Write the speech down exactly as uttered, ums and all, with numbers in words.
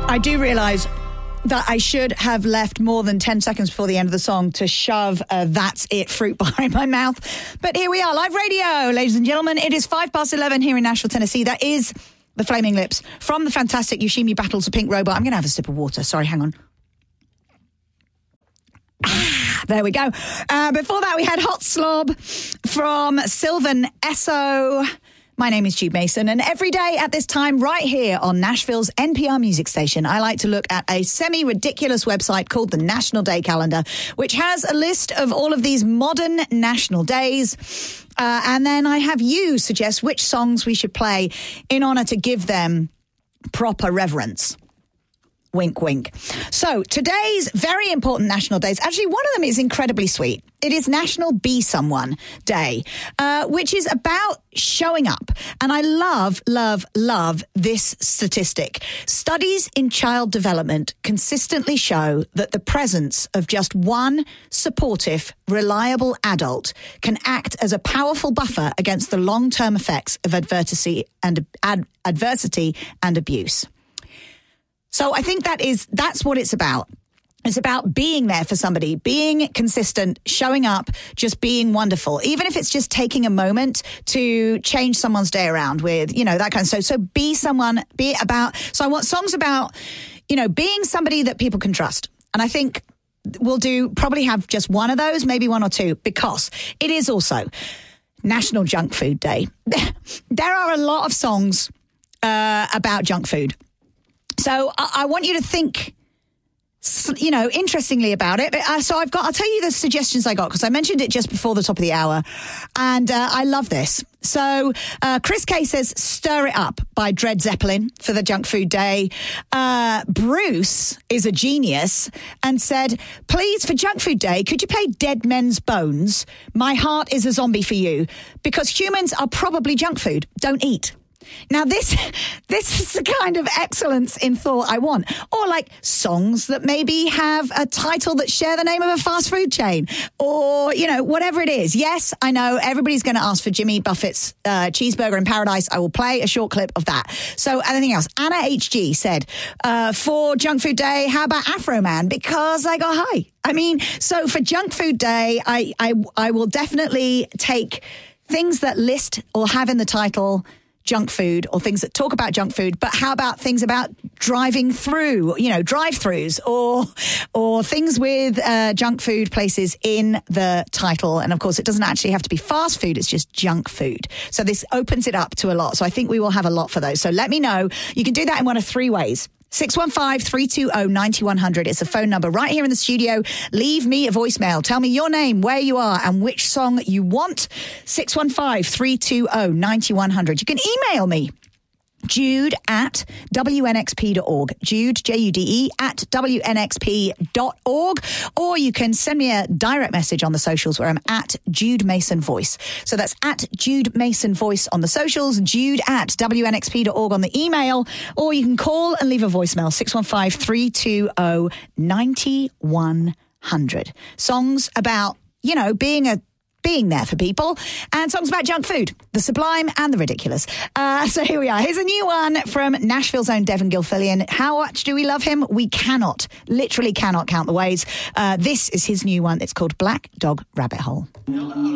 I do realise that I should have left more than ten seconds before the end of the song to shove uh, That's It fruit behind my mouth. But here we are, live radio, ladies and gentlemen. It is five past eleven here in Nashville, Tennessee. That is the Flaming Lips from the fantastic Yoshimi Battles of Pink Robot. I'm going to have a sip of water. Sorry, hang on. Ah, there we go. Uh, before that, we had Hot Slob from Sylvan Esso. My name is Jude Mason, and every day at this time, right here on Nashville's N P R music station, I like to look at a semi-ridiculous website called the National Day Calendar, which has a list of all of these modern national days. Uh, and then I have you suggest which songs we should play in honor to give them proper reverence. Wink, wink. So today's very important national days, actually one of them is incredibly sweet. It is National Be Someone Day, uh, which is about showing up. And I love, love, love this statistic. Studies in child development consistently show that the presence of just one supportive, reliable adult can act as a powerful buffer against the long-term effects of adversity and ad- adversity and abuse. So I think that is, that's what it's about. It's about being there for somebody, being consistent, showing up, just being wonderful. Even if it's just taking a moment to change someone's day around with, you know, that kind of stuff. So, so be someone, be about, so I want songs about, you know, being somebody that people can trust. And I think we'll do, probably have just one of those, maybe one or two, because it is also National Junk Food Day. There are a lot of songs uh, about junk food. So I, I want you to think, you know, interestingly about it. Uh, so I've got, I'll tell you the suggestions I got because I mentioned it just before the top of the hour. And uh, I love this. So uh, Chris Kay says, Stir It Up by Dred Zeppelin for the Junk Food Day. Uh, Bruce is a genius and said, please, for Junk Food Day, could you play Dead Men's Bones? My heart is a zombie for you. Because humans are probably junk food. Don't eat. Now, this this is the kind of excellence in thought I want. Or like songs that maybe have a title that share the name of a fast food chain. Or, you know, whatever it is. Yes, I know everybody's going to ask for Jimmy Buffett's uh, Cheeseburger in Paradise. I will play a short clip of that. So anything else? Anna H G said, uh, for Junk Food Day, how about Afro Man? Because I got high. I mean, so for Junk Food Day, I, I, I will definitely take things that list or have in the title junk food or things that talk about junk food, but how about things about driving through, you know, drive-throughs or or things with uh, junk food places in the title. And of course, it doesn't actually have to be fast food. It's just junk food. So this opens it up to a lot. So I think we will have a lot for those. So let me know. You can do that in one of three ways. six one five, three two zero, nine one zero zero. It's a phone number right here in the studio. Leave me a voicemail. Tell me your name, where you are, and which song you want. six one five, three two zero, nine one zero zero. You can email me. Jude at W N X P dot org. Jude, J U D E, at W N X P dot org. Or you can send me a direct message on the socials where I'm at Jude Mason Voice. So that's at Jude Mason Voice on the socials, Jude at W N X P dot org on the email. Or you can call and leave a voicemail, six one five, three two zero, nine one zero zero. Songs about, you know, being a being there for people, and songs about junk food, the sublime and the ridiculous. Uh, so here we are. Here's a new one from Nashville's own Devin Gilfillian. How much do we love him? We cannot, literally cannot count the ways. Uh, this is his new one. It's called Black Dog Rabbit Hole.